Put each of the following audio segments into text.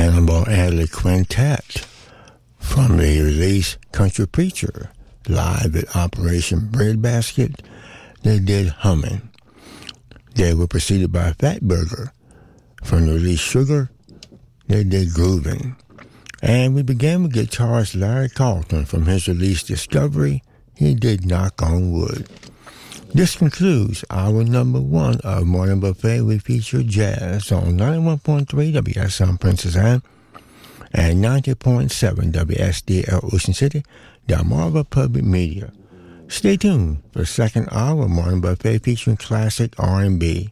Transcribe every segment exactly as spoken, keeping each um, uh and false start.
Cannonball Adderley Quintet from the release Country Preacher. Live at Operation Breadbasket, they did Humming. They were preceded by Fatburger. From the release Sugar, they did Groovin'. And we began with guitarist Larry Carlton from his release Discovery. He did Knock on Wood. This concludes hour number one of Morning Buffet. We feature jazz on ninety-one point three W S M Princess Anne and ninety point seven W S D L Ocean City, Delmarva Public Media. Stay tuned for the second hour of Morning Buffet featuring classic R and B.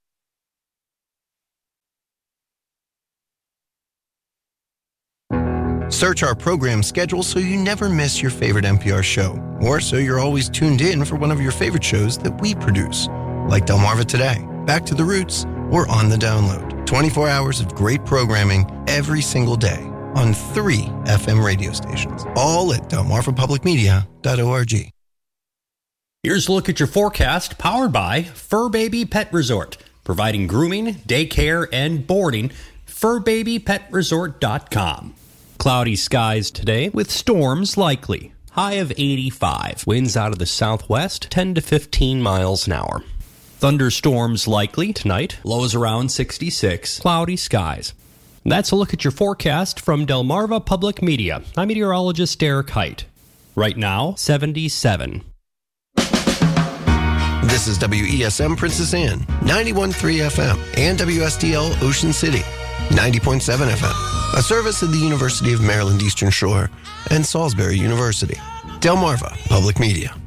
Search our program schedule so you never miss your favorite N P R show, or so you're always tuned in for one of your favorite shows that we produce, like Delmarva Today, Back to the Roots, or On the Download. twenty-four hours of great programming every single day on three F M radio stations, all at delmarva public media dot org. Here's a look at your forecast, powered by Fur Baby Pet Resort, providing grooming, daycare, and boarding. fur baby pet resort dot com. Cloudy skies today with storms likely. High of eighty-five. Winds out of the southwest, ten to fifteen miles an hour. Thunderstorms likely tonight. Lows around sixty-six. Cloudy skies. That's a look at your forecast from Delmarva Public Media. I'm meteorologist Derek Height. Right now, seventy-seven. This is W E S M Princess Anne, ninety-one point three F M, and W S D L Ocean City, ninety point seven F M, a service of the University of Maryland Eastern Shore and Salisbury University. Delmarva Public Media.